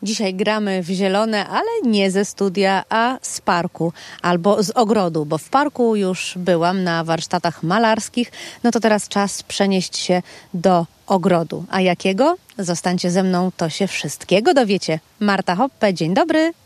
Dzisiaj gramy w zielone, ale nie ze studia, a z parku albo z ogrodu, bo w parku już byłam na warsztatach malarskich. No to teraz czas przenieść się do ogrodu. A jakiego? Zostańcie ze mną, to się wszystkiego dowiecie. Marta Hoppe, dzień dobry.